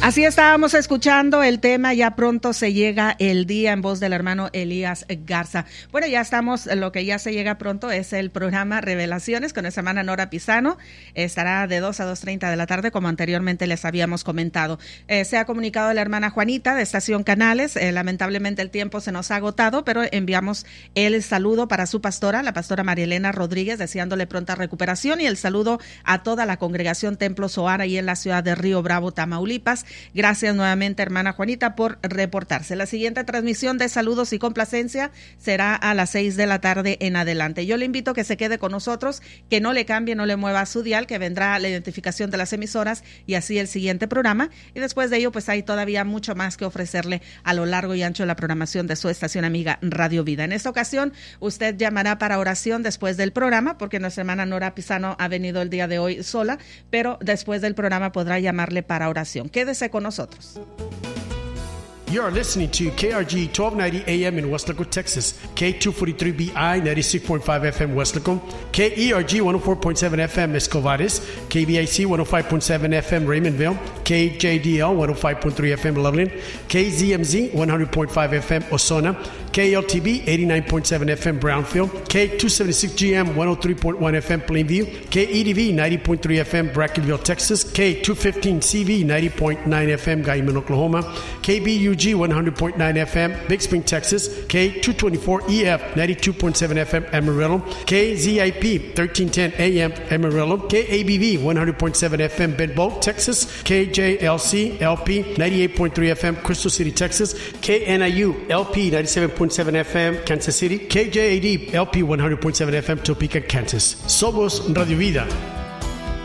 Así estábamos escuchando el tema Ya pronto se llega el día, en voz del hermano Elías Garza. Bueno, ya estamos, lo que ya se llega pronto es el programa Revelaciones con nuestra hermana Nora Pizano. Estará de 2 a 2:30 de la tarde, como anteriormente les habíamos comentado. Se ha comunicado la hermana Juanita de Estación Canales. Lamentablemente el tiempo se nos ha agotado, pero enviamos el saludo para su pastora, la pastora María Elena Rodríguez, deseándole pronta recuperación, y el saludo a toda la congregación Templo Zoar ahí en la ciudad de Río Bravo, Tamaulipas. Gracias nuevamente, hermana Juanita, por reportarse. La siguiente transmisión de saludos y complacencia será a las 6 de la tarde en adelante. Yo le invito a que se quede con nosotros, que no le cambie, no le mueva su dial, que vendrá la identificación de las emisoras y así el siguiente programa. Y después de ello, pues hay todavía mucho más que ofrecerle a lo largo y ancho de la programación de su estación amiga Radio Vida. En esta ocasión, usted llamará para oración después del programa, porque nuestra hermana Nora Pizano ha venido el día de hoy sola, pero después del programa podrá llamarle para oración. Quédese con nosotros. You are listening to KRG 1290 AM in Weslaco, Texas, K243BI 96.5 FM Weslaco, KERG 104.7 FM Escovares, KBIC 105.7 FM Raymondville, KJDL 105.3 FM Loveland, KZMZ 100.5 FM Osona, KLTB 89.7 FM Brownfield, K276GM 103.1 FM Plainview, KEDV 90.3 FM Brackenville, Texas, K215CV 90.9 FM Guyman, Oklahoma, KBUG 100.9 FM Big Spring, Texas, K224EF 92.7 FM Amarillo, KZIP 1310 AM Amarillo, KABV 100.7 FM Bedbolt, Texas, KJLC LP 98.3 FM Crystal City, Texas, KNIU LP 97.7 FM Kansas City, KJAD LP 100.7 FM Topeka, Kansas. Somos Radio Vida.